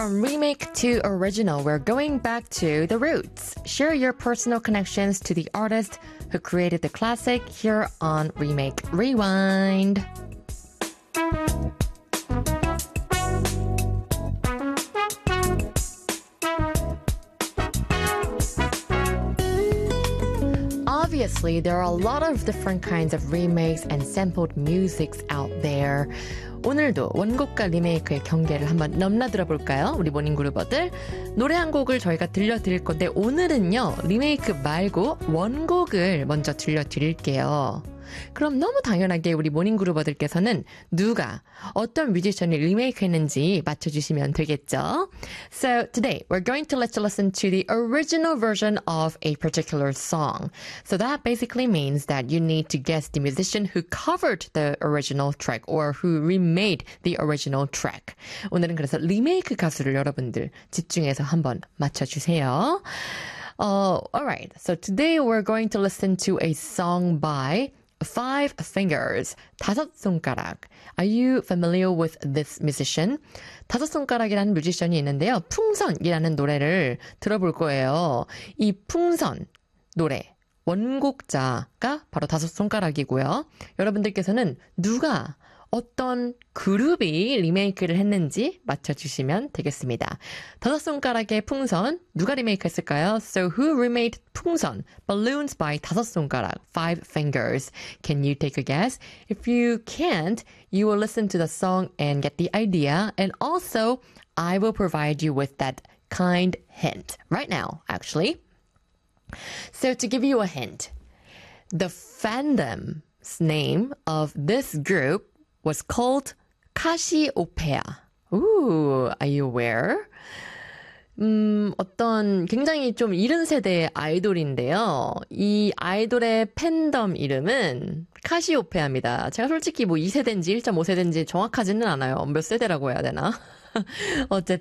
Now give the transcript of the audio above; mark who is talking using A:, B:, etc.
A: From remake to original, we're going back to the roots. Share your personal connections to the artist who created the classic here on Remake Rewind. Obviously, there are a lot of different kinds of remakes and sampled musics out there. 오늘도 원곡과 리메이크의 경계를 한번 넘나들어 볼까요? 우리 모닝그루버들. 노래 한 곡을 저희가 들려드릴 건데 오늘은요. 리메이크 말고 원곡을 먼저 들려드릴게요. 그럼 너무 당연하게 우리 모닝그루버들께서는 누가 어떤 뮤지션이 리메이크했는지 맞춰주시면 되겠죠? So today we're going to let you listen to the original version of a particular song. So that basically means that you need to guess the musician who covered the original track or who remade the original track. 오늘은 그래서 리메이크 가수를 여러분들 집중해서 한번 맞춰주세요. Alright, so today we're going to listen to a song by Five Fingers, 다섯 손가락. Are you familiar with this musician? 다섯 손가락이라는 뮤지션이 있는데요. 풍선이라는 노래를 들어볼 거예요. 이 풍선 노래 원곡자가 바로 다섯 손가락이고요. 여러분들께서는 누가 어떤 그룹이 리메이크를 했는지 맞춰주시면 되겠습니다. 다섯 손가락의 풍선 누가 리메이크했을까요? So who remade 풍선? Balloons by 다섯 손가락, Five Fingers. Can you take a guess? If you can't, you will listen to the song and get the idea. And also, I will provide you with that kind hint right now, actually. So to give you a hint, the fandom's name of this group was called Cassiopeia. Ooh, are you aware? 어떤 굉장히 좀 이른 세대의 아이돌인데요. 이 아이돌의 팬덤 이름은 카시오페아입니다. 제가 솔직히 뭐 2세대인지 1.5세대인지 정확하지는 않아요. 몇 세대라고 해야 되나? 어쨌든